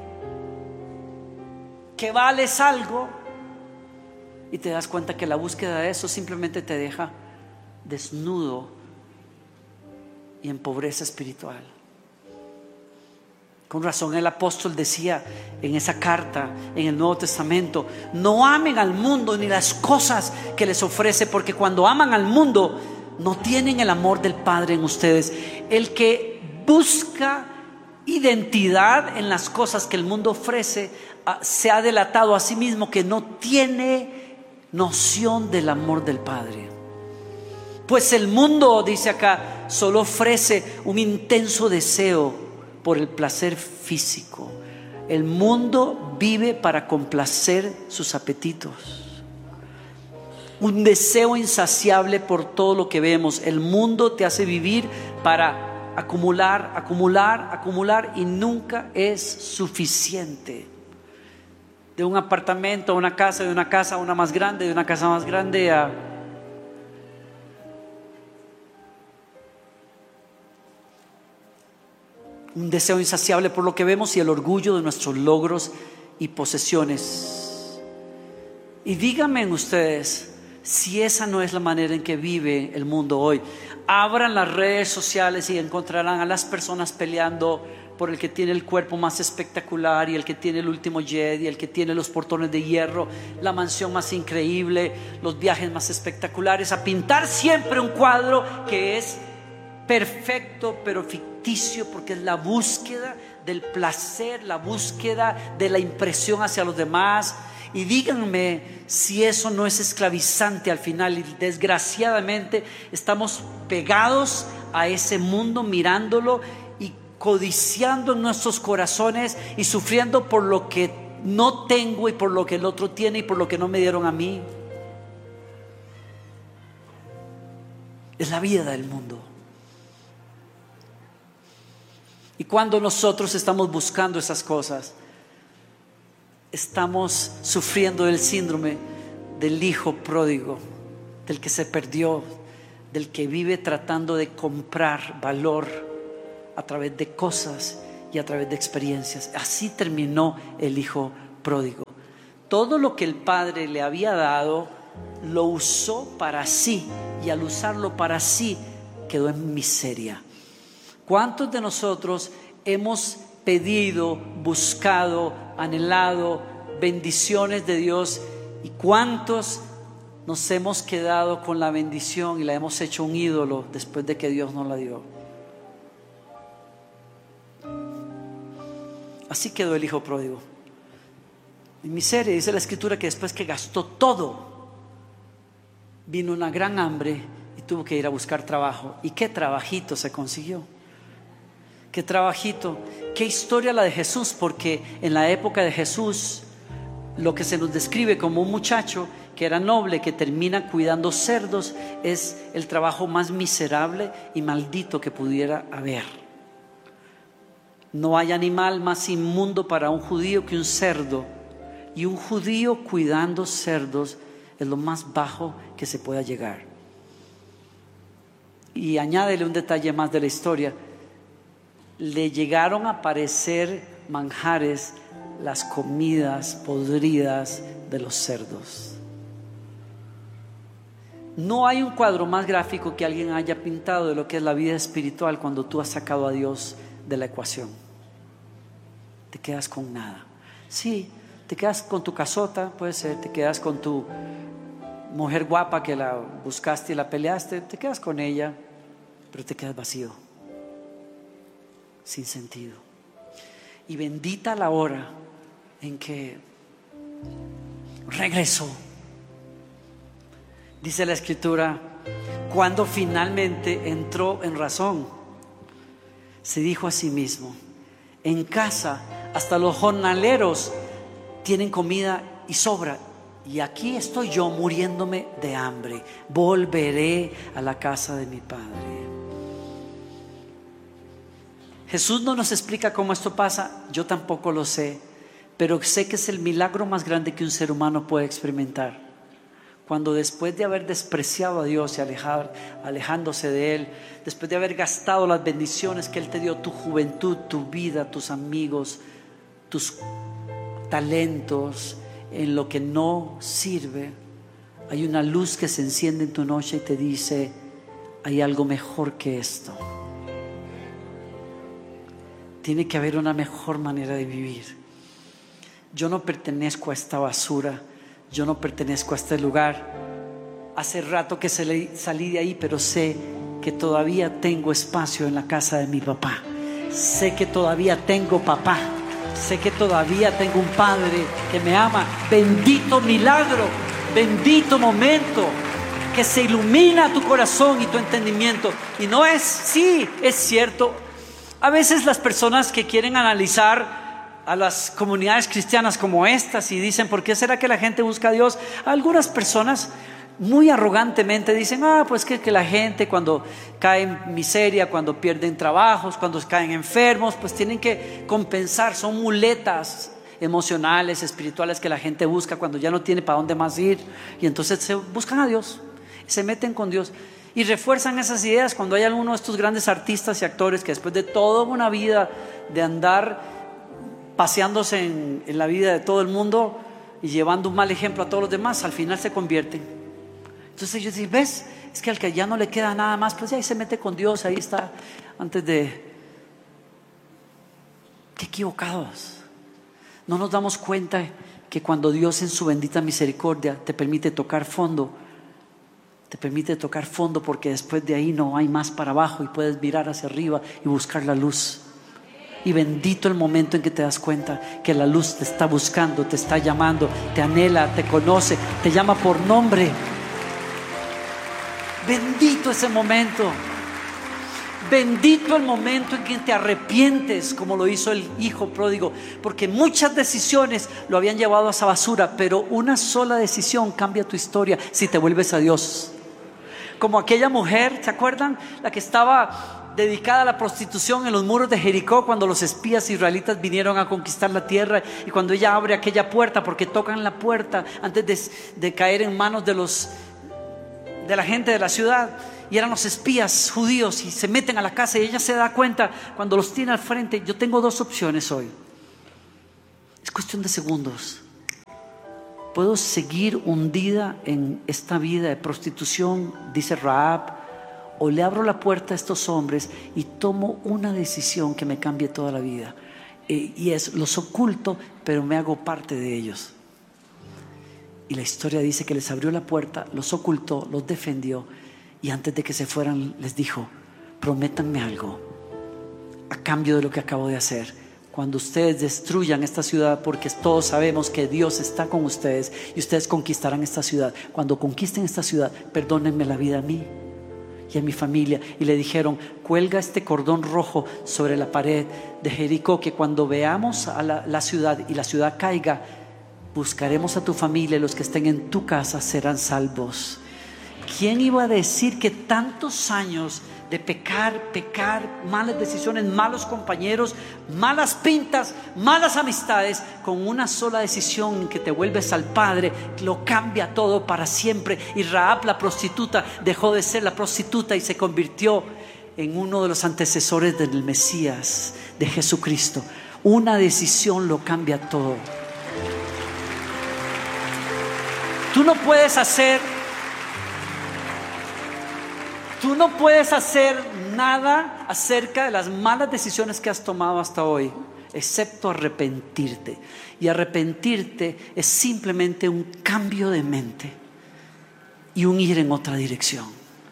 que vales algo, y te das cuenta que la búsqueda de eso simplemente te deja desnudo y en pobreza espiritual. Con razón el apóstol decía en esa carta en el Nuevo Testamento: no amen al mundo ni las cosas que les ofrece, porque cuando aman al mundo no tienen el amor del Padre en ustedes. El que busca identidad en las cosas que el mundo ofrece se ha delatado a sí mismo que no tiene noción del amor del Padre. Pues el mundo, dice acá, solo ofrece un intenso deseo por el placer físico. El mundo vive para complacer sus apetitos. Un deseo insaciable por todo lo que vemos. El mundo te hace vivir para acumular, acumular, acumular, y nunca es suficiente. De un apartamento a una casa, de una casa a una más grande, de una casa más grande a un deseo insaciable por lo que vemos y el orgullo de nuestros logros y posesiones. Y díganme ustedes si esa no es la manera en que vive el mundo hoy. Abran las redes sociales y encontrarán a las personas peleando por el que tiene el cuerpo más espectacular, y el que tiene el último jet, y el que tiene los portones de hierro, la mansión más increíble, los viajes más espectaculares, a pintar siempre un cuadro que es perfecto pero ficticio, porque es la búsqueda del placer, la búsqueda de la impresión hacia los demás. Y díganme si eso no es esclavizante al final. Y desgraciadamente estamos pegados a ese mundo, mirándolo y codiciando en nuestros corazones y sufriendo por lo que no tengo y por lo que el otro tiene y por lo que no me dieron a mí. Es la vida del mundo. Y cuando nosotros estamos buscando esas cosas, estamos sufriendo el síndrome del hijo pródigo, del que se perdió, del que vive tratando de comprar valor a través de cosas y a través de experiencias. Así terminó el hijo pródigo. todo lo que el Padre le había dado, lo usó para sí, y al usarlo para sí, quedó en miseria. ¿Cuántos de nosotros hemos pedido, buscado, anhelado bendiciones de Dios, y cuántos nos hemos quedado con la bendición y la hemos hecho un ídolo después de que Dios nos la dio? Así quedó el hijo pródigo, en miseria. Dice la Escritura que después que gastó todo, vino una gran hambre y tuvo que ir a buscar trabajo. ¿Y qué trabajito se consiguió? ¿Qué trabajito? ¿Qué historia la de Jesús? Porque en la época de Jesús, lo que se nos describe como un muchacho que era noble, que termina cuidando cerdos, es el trabajo más miserable y maldito que pudiera haber. No hay animal más inmundo para un judío que un cerdo, y un judío cuidando cerdos es lo más bajo que se pueda llegar. Y añádele un detalle más de la historia: le llegaron a aparecer manjares, las comidas podridas de los cerdos. No hay un cuadro más gráfico que alguien haya pintado de lo que es la vida espiritual cuando tú has sacado a Dios de la ecuación. Te quedas con nada. Sí, te quedas con tu casota, puede ser, te quedas con tu mujer guapa que la buscaste y la peleaste, te quedas con ella, pero te quedas vacío, sin sentido. Y bendita la hora en que regresó. Dice la Escritura, cuando finalmente entró en razón, se dijo a sí mismo: en casa hasta los jornaleros tienen comida y sobra, y aquí estoy yo muriéndome de hambre. Volveré a la casa de mi Padre. Jesús no nos explica cómo esto pasa, yo tampoco lo sé, pero sé que es el milagro más grande que un ser humano puede experimentar. Cuando después de haber despreciado a Dios y alejándose de Él, después de haber gastado las bendiciones que Él te dio, tu juventud, tu vida, tus amigos, tus talentos, en lo que no sirve, hay una luz que se enciende en tu noche y te dice: hay algo mejor que esto. Tiene que haber una mejor manera de vivir. Yo no pertenezco a esta basura, yo no pertenezco a este lugar. Hace rato que salí de ahí, pero sé que todavía tengo espacio en la casa de mi papá. Sé que todavía tengo papá. Sé que todavía tengo un Padre que me ama. Bendito milagro, bendito momento que se ilumina tu corazón y tu entendimiento. Y no es, sí, es cierto. A veces las personas que quieren analizar a las comunidades cristianas como estas y dicen: ¿por qué será que la gente busca a Dios? Algunas personas muy arrogantemente dicen: pues que la gente cuando cae en miseria, cuando pierden trabajos, cuando caen enfermos, pues tienen que compensar. Son muletas emocionales, espirituales que la gente busca cuando ya no tiene para dónde más ir, y entonces se buscan a Dios, se meten con Dios y refuerzan esas ideas. Cuando hay alguno de estos grandes artistas y actores que después de toda una vida de andar paseándose en la vida de todo el mundo y llevando un mal ejemplo a todos los demás, al final se convierten. Entonces ellos dicen: ¿ves? Es que al que ya no le queda nada más, pues ya ahí se mete con Dios, ahí está, antes de... ¡Qué equivocados! No nos damos cuenta que cuando Dios en su bendita misericordia te permite tocar fondo, te permite tocar fondo porque después de ahí no hay más para abajo y puedes mirar hacia arriba y buscar la luz. Y bendito el momento en que te das cuenta que la luz te está buscando, te está llamando, te anhela, te conoce, te llama por nombre. Bendito ese momento. Bendito el momento en que te arrepientes, como lo hizo el hijo pródigo, porque muchas decisiones lo habían llevado a esa basura, pero una sola decisión cambia tu historia si te vuelves a Dios. Como aquella mujer, ¿se acuerdan? La que estaba dedicada a la prostitución en los muros de Jericó, cuando los espías israelitas vinieron a conquistar la tierra, y cuando ella abre aquella puerta, porque tocan la puerta antes de caer en manos de la gente de la ciudad, y eran los espías judíos, y se meten a la casa, y ella se da cuenta cuando los tiene al frente: yo tengo dos opciones hoy, es cuestión de segundos. ¿puedo seguir hundida en esta vida de prostitución? Dice Rahab. ¿O le abro la puerta a estos hombres y tomo una decisión que me cambie toda la vida? Y los oculto, pero me hago parte de ellos. Y la historia dice que les abrió la puerta, los ocultó, los defendió, y antes de que se fueran les dijo: prométanme algo a cambio de lo que acabo de hacer. Cuando ustedes destruyan esta ciudad, porque todos sabemos que Dios está con ustedes y ustedes conquistarán esta ciudad. Cuando conquisten esta ciudad, perdónenme la vida a mí y a mi familia. Y le dijeron: cuelga este cordón rojo sobre la pared de Jericó, que cuando veamos a la ciudad y la ciudad caiga, buscaremos a tu familia y los que estén en tu casa serán salvos. ¿Quién iba a decir que tantos años de pecar, malas decisiones, malos compañeros, malas pintas, malas amistades, con una sola decisión que te vuelves al Padre, lo cambia todo para siempre? Y Rahab, la prostituta, dejó de ser la prostituta y se convirtió en uno de los antecesores del Mesías, de Jesucristo. Una decisión lo cambia todo. Tú no puedes hacer nada acerca de las malas decisiones que has tomado hasta hoy, excepto arrepentirte. Y arrepentirte es simplemente un cambio de mente y un ir en otra dirección.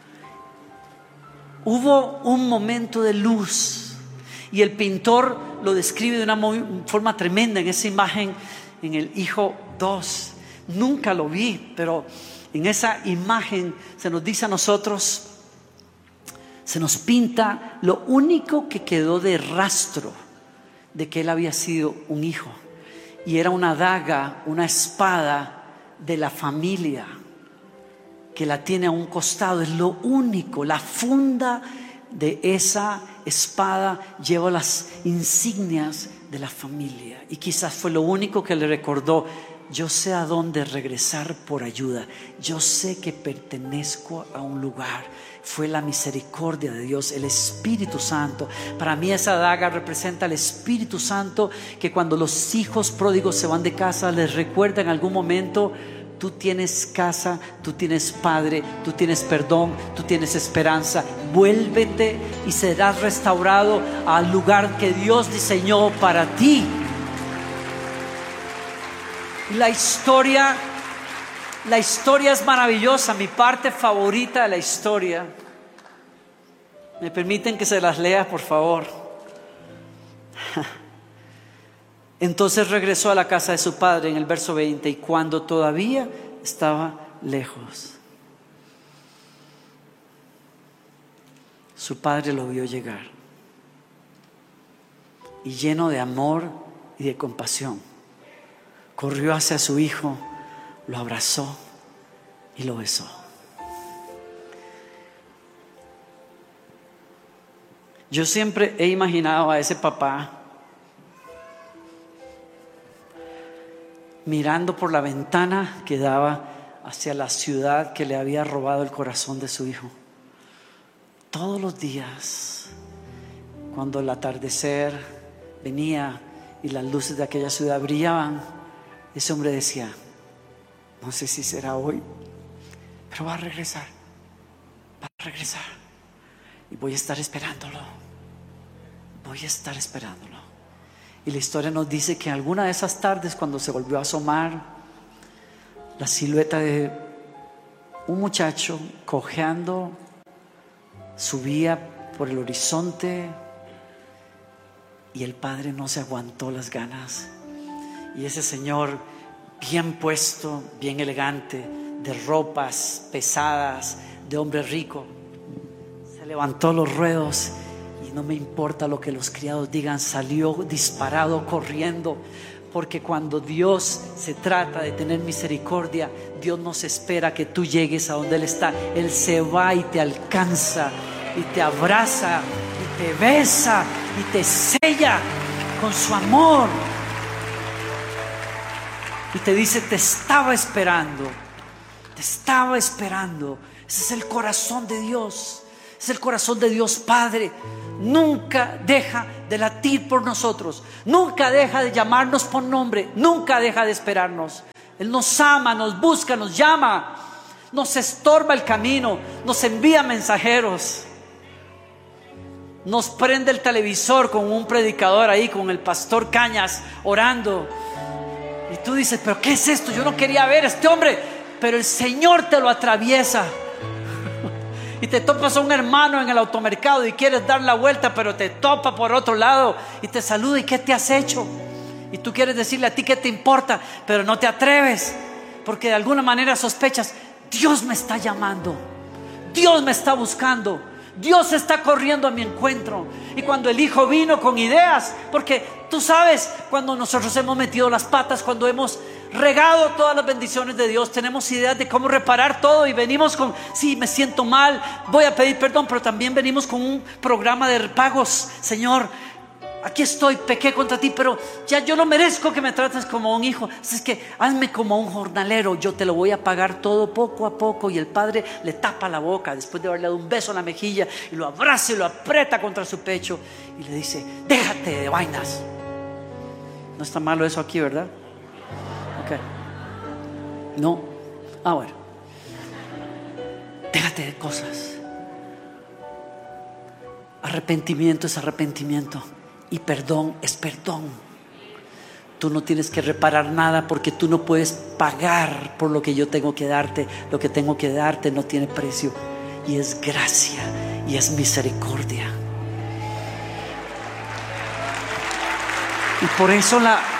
Hubo un momento de luz, y el pintor lo describe de una forma tremenda en esa imagen, en el Hijo 2. Nunca lo vi, pero en esa imagen se nos dice a nosotros, se nos pinta lo único que quedó de rastro de que él había sido un hijo, y era una daga, una espada de la familia que la tiene a un costado. Es lo único. La funda de esa espada lleva las insignias de la familia, y quizás fue lo único que le recordó: yo sé a dónde regresar por ayuda, yo sé que pertenezco a un lugar. Fue la misericordia de Dios, el Espíritu Santo. Para mí esa daga representa al Espíritu Santo, que cuando los hijos pródigos se van de casa les recuerda en algún momento: tú tienes casa, tú tienes padre, tú tienes perdón, tú tienes esperanza. Vuélvete y serás restaurado al lugar que Dios diseñó para ti. La historia es maravillosa. Mi parte favorita de la historia, ¿me permiten que se las lea, por favor? Entonces regresó a la casa de su padre, en el verso 20, y cuando todavía estaba lejos, su padre lo vio llegar, y lleno de amor y de compasión, corrió hacia su hijo, lo abrazó y lo besó. Yo siempre he imaginado a ese papá mirando por la ventana que daba hacia la ciudad que le había robado el corazón de su hijo. Todos los días, cuando el atardecer venía y las luces de aquella ciudad brillaban, ese hombre decía: no sé si será hoy, pero va a regresar, y voy a estar esperándolo. Y la historia nos dice que alguna de esas tardes, cuando se volvió a asomar la silueta de un muchacho cojeando, subía por el horizonte, y el padre no se aguantó las ganas, y ese señor, bien puesto, bien elegante, de ropas pesadas, de hombre rico, se levantó los ruedos, y no me importa lo que los criados digan, salió disparado corriendo. Porque cuando Dios se trata de tener misericordia, Dios no se espera que tú llegues a donde Él está. Él se va y te alcanza, y te abraza, y te besa, y te sella con su amor, y te dice: te estaba esperando. Ese es el corazón de Dios. Es el corazón de Dios Padre. Nunca deja de latir por nosotros, nunca deja de llamarnos por nombre, nunca deja de esperarnos. Él nos ama, nos busca, nos llama, nos estorba el camino, nos envía mensajeros, nos prende el televisor con un predicador ahí, con el pastor Cañas orando. Y tú dices, pero ¿qué es esto? Yo no quería ver a este hombre, pero el Señor te lo atraviesa. Y te topas a un hermano en el automercado y quieres dar la vuelta, pero te topa por otro lado y te saluda. ¿Y qué te has hecho? Y tú quieres decirle a ti qué te importa, pero no te atreves, porque de alguna manera sospechas, Dios me está llamando, Dios me está buscando, Dios está corriendo a mi encuentro. Y cuando el Hijo vino con ideas, porque tú sabes, cuando nosotros hemos metido las patas, cuando hemos regado todas las bendiciones de Dios, tenemos ideas de cómo reparar todo y venimos con, sí, me siento mal, voy a pedir perdón, pero también venimos con un programa de pagos. Señor, aquí estoy, pequé contra ti, pero ya yo no merezco que me trates como un hijo, así es que hazme como un jornalero, yo te lo voy a pagar todo poco a poco. Y el padre le tapa la boca después de haberle dado un beso en la mejilla y lo abraza y lo aprieta contra su pecho y le dice, déjate de vainas. No está malo eso aquí, ¿verdad? Ok. No. Bueno. Déjate de cosas. Arrepentimiento es arrepentimiento y perdón es perdón. Tú no tienes que reparar nada, porque tú no puedes pagar por lo que yo tengo que darte. Lo que tengo que darte no tiene precio, y es gracia y es misericordia. Y por eso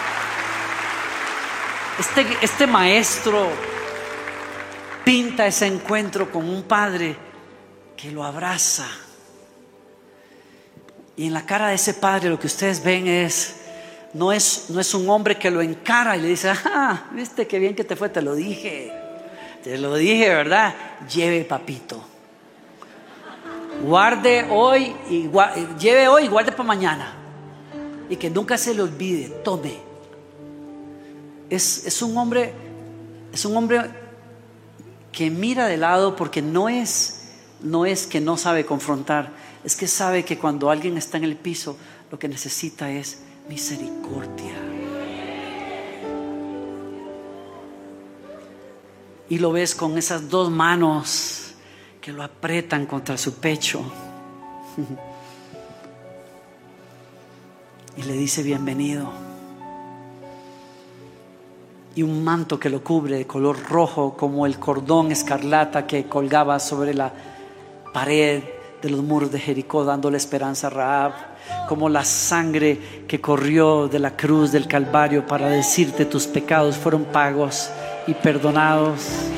este maestro pinta ese encuentro con un padre que lo abraza. Y en la cara de ese padre lo que ustedes ven no es un hombre que lo encara y le dice, viste qué bien que te fue, te lo dije, ¿verdad? Lleve, papito, guarde hoy lleve hoy y guarde para mañana, y que nunca se le olvide, tome. Es un hombre que mira de lado, porque no es que no sabe confrontar, es que sabe que cuando alguien está en el piso, lo que necesita es misericordia. Y lo ves con esas dos manos que lo aprietan contra su pecho y le dice bienvenido. Y un manto que lo cubre de color rojo, como el cordón escarlata que colgaba sobre la pared de los muros de Jericó, dándole esperanza a Rahab, como la sangre que corrió de la cruz del Calvario para decirte tus pecados fueron pagos y perdonados.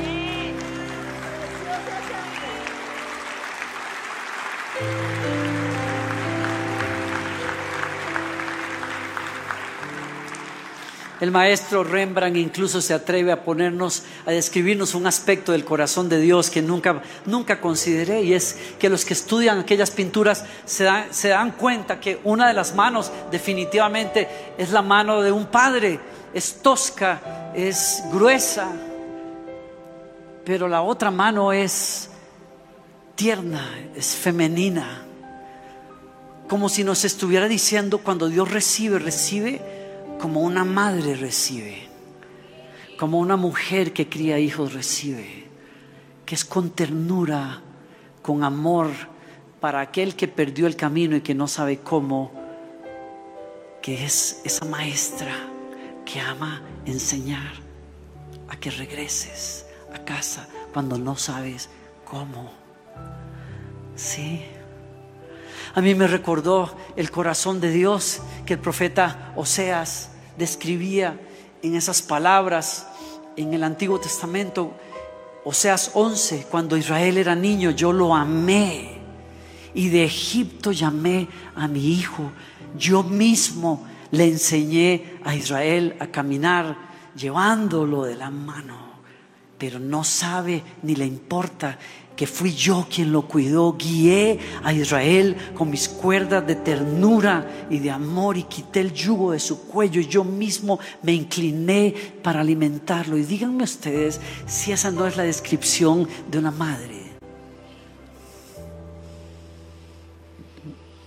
El maestro Rembrandt incluso se atreve a describirnos un aspecto del corazón de Dios que nunca consideré, y es que los que estudian aquellas pinturas se dan cuenta que una de las manos definitivamente es la mano de un padre. Es tosca, es gruesa, pero la otra mano es tierna, es femenina, como si nos estuviera diciendo, cuando Dios recibe como una madre recibe, como una mujer que cría hijos recibe, que es con ternura, con amor para aquel que perdió el camino y que no sabe cómo, que es esa maestra que ama enseñar a que regreses a casa cuando no sabes cómo. Sí. A mí me recordó el corazón de Dios que el profeta Oseas describía en esas palabras en el Antiguo Testamento. Oseas 11: cuando Israel era niño, yo lo amé, y de Egipto llamé a mi hijo. Yo mismo le enseñé a Israel a caminar, llevándolo de la mano, pero no sabe ni le importa que fui yo quien lo cuidó. Guié a Israel con mis cuerdas de ternura y de amor, y quité el yugo de su cuello, y yo mismo me incliné para alimentarlo. Y díganme ustedes si esa no es la descripción de una madre.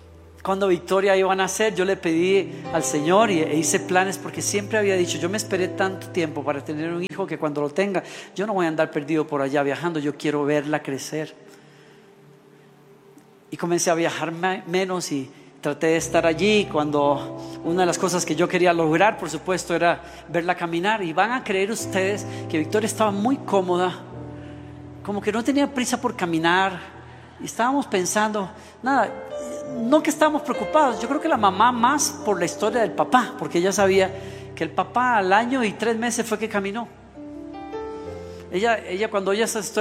Cuando Victoria iba a nacer, yo le pedí al Señor e hice planes, porque siempre había dicho, yo me esperé tanto tiempo para tener un hijo que cuando lo tenga, yo no voy a andar perdido por allá viajando, yo quiero verla crecer. Y comencé a viajar menos y traté de estar allí. Cuando una de las cosas que yo quería lograr, por supuesto, era verla caminar. Y van a creer ustedes que Victoria estaba muy cómoda, como que no tenía prisa por caminar. Y estábamos pensando, nada, no que estábamos preocupados. Yo creo que la mamá más por la historia del papá, porque ella sabía que el papá al año y 3 meses fue que caminó. Ella cuando ella se